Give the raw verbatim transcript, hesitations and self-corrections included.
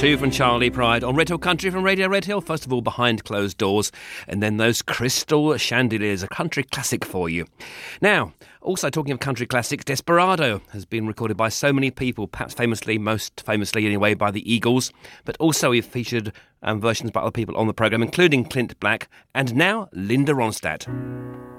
Two from Charlie Pride on Red Hill Country from Radio Red Hill. First of all, Behind Closed Doors, and then Those Crystal Chandeliers, a country classic for you. Now, also talking of country classics, Desperado has been recorded by so many people, perhaps famously, most famously anyway, by the Eagles, but also we've featured um, versions by other people on the programme, including Clint Black, and now Linda Ronstadt.